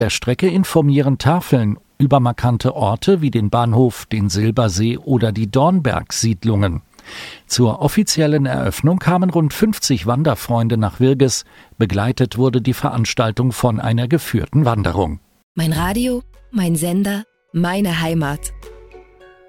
Der Strecke informieren Tafeln über markante Orte wie den Bahnhof, den Silbersee oder die Dornberg-Siedlungen. Zur offiziellen Eröffnung kamen rund 50 Wanderfreunde nach Wirges. Begleitet wurde die Veranstaltung von einer geführten Wanderung. Mein Radio, mein Sender, meine Heimat.